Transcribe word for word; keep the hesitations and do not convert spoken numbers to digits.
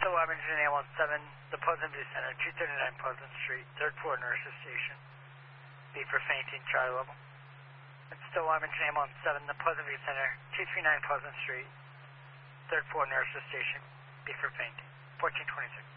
still Abington A one seven, the Pleasant View Center, two thirty-nine Pleasant Street, third floor nurses station. B for fainting, Charlie level. It's still Abington A one seven, the Pleasant View Center, two thirty-nine Pleasant Street, third floor nurses station. B for fainting, fourteen twenty-six.